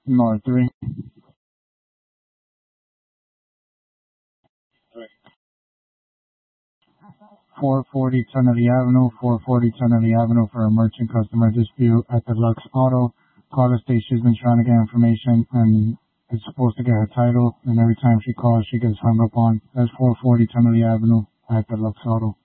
North 3. 440 Trinity Avenue, 440 Trinity Avenue for a merchant customer dispute at the Lux Auto. Caller states she's been trying to get information and is supposed to get her title, and every time she calls, she gets hung up on. That's 440 Trinity Avenue at the Lux Auto.